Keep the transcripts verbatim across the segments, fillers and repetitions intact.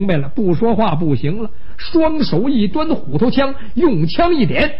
明白了，不说话不行了，双手一端虎头枪，用枪一点。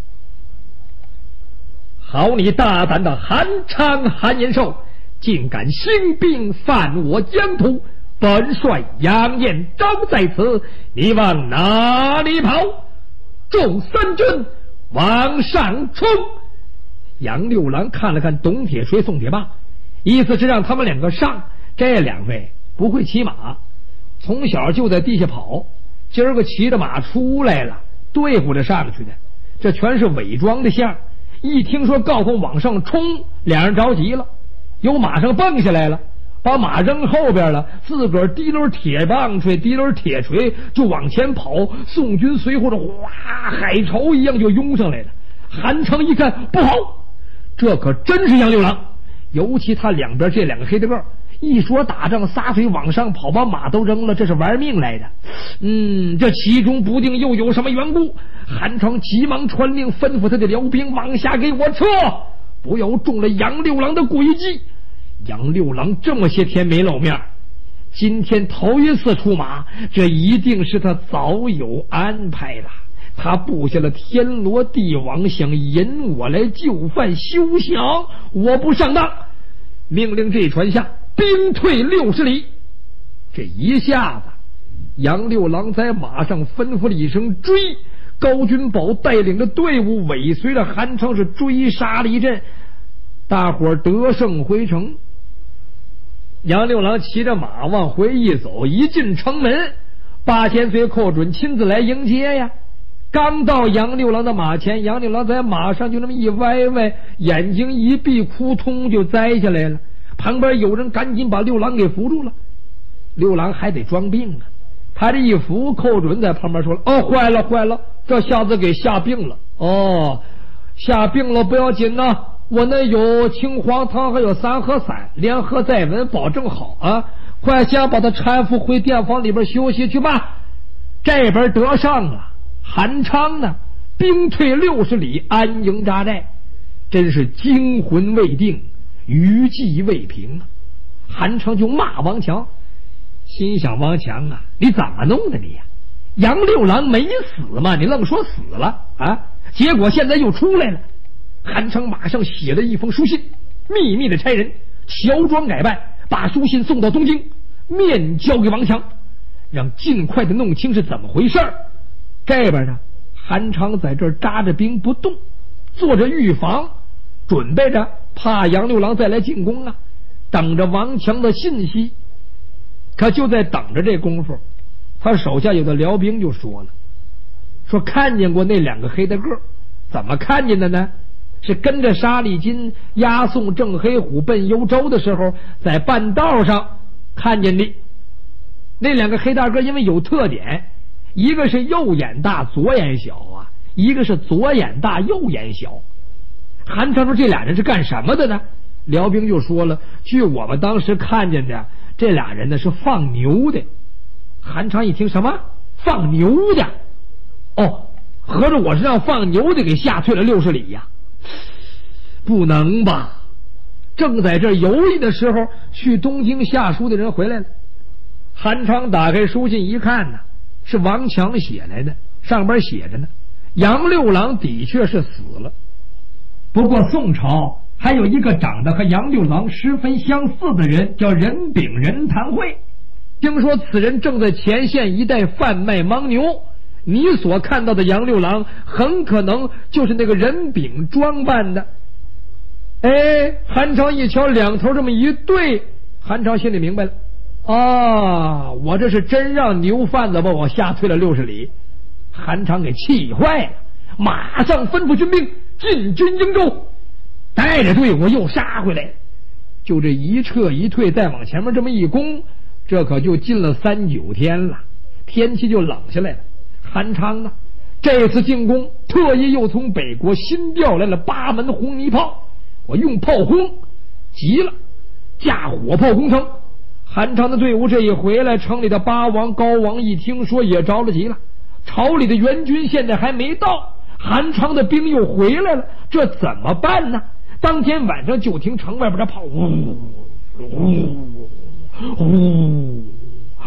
好你大胆的韩昌韩延寿，竟敢兴兵犯我疆土，本帅杨延昭在此，你往哪里跑？众三军往上冲！杨六郎看了看董铁锤、宋铁霸，意思是让他们两个上。这两位不会骑马，从小就在地下跑，今儿个骑着马出来了，对付着上去的，这全是伪装的相。一听说告诉往上冲，两人着急了，由马上蹦下来了，把马扔后边了，自个儿提溜铁棒槌，提溜铁锤就往前跑。宋军随后着哗海潮一样就拥上来了。韩昌一看不好，这可真是杨六郎，尤其他两边这两个黑大个，一说打仗撒腿往上跑，把马都扔了，这是玩命来的。嗯，这其中不定又有什么缘故。韩昌急忙传令，吩咐他的辽兵往下给我撤，不要中了杨六郎的诡计。杨六郎这么些天没露面，今天头一次出马，这一定是他早有安排了。他布下了天罗地网，想引我来就范，休想我不上当。命令这船下兵退六十里。这一下子杨六郎在马上吩咐了一声追，高君宝带领着队伍尾随着韩昌是追杀了一阵，大伙儿得胜回城。杨六郎骑着马往回一走，一进城门，八千岁寇准亲自来迎接呀。刚到杨六郎的马前，杨六郎在马上就那么一歪歪，眼睛一闭，扑通就栽下来了。旁边有人赶紧把六郎给扶住了。六郎还得装病啊，他这一扶，寇准在旁边说了：“哦，坏了坏了，这下子给吓病了。哦，吓病了不要紧呐、啊，我那有青黄汤，还有三合散，连喝再闻，保证好啊！快先把他搀扶回店房里边休息去吧。”这边得上了。韩昌呢，兵退六十里，安营扎寨，真是惊魂未定，余悸未平啊！韩昌就骂王强，心想：王强啊，你怎么弄的你呀？杨六郎没死吗？你愣说死了啊？结果现在又出来了。韩昌马上写了一封书信，秘密的差人乔装改扮，把书信送到东京，面交给王强，让尽快的弄清是怎么回事儿。这边呢，韩昌在这儿扎着兵不动，做着预防，准备着怕杨六郎再来进攻啊，等着王强的信息。可就在等着这功夫，他手下有的辽兵就说了，说看见过那两个黑大个。怎么看见的呢？是跟着沙利金押送郑黑虎奔幽州的时候，在半道上看见的。那两个黑大个因为有特点，一个是右眼大左眼小啊，一个是左眼大右眼小。韩昌说这俩人是干什么的呢？辽兵就说了，据我们当时看见的，这俩人呢是放牛的。韩昌一听，什么放牛的？哦，合着我是让放牛的给吓退了六十里呀？不能吧！正在这犹豫的时候，去东京下书的人回来了。韩昌打开书信一看呢，是王强写来的，上边写着呢，杨六郎的确是死了。不过宋朝还有一个长得和杨六郎十分相似的人，叫任炳任谭会。听说此人正在前线一带贩卖牦牛，你所看到的杨六郎很可能就是那个任炳装扮的。哎，韩昌一瞧两头这么一对，韩昌心里明白了，啊，我这是真让牛贩子把我吓退了六十里。韩昌给气坏了，马上吩咐军兵进军荆州，带着队伍又杀回来。就这一撤一退，再往前面这么一攻，这可就进了三九天了，天气就冷下来了。韩昌啊，这次进攻特意又从北国新调来了八门红泥炮，我用炮轰，急了，架火炮攻城。韩昌的队伍这一回来，城里的八王高王一听说也着了急了，朝里的援军现在还没到，韩昌的兵又回来了，这怎么办呢？当天晚上就听城外边的炮呜呜呜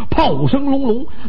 炮声隆隆，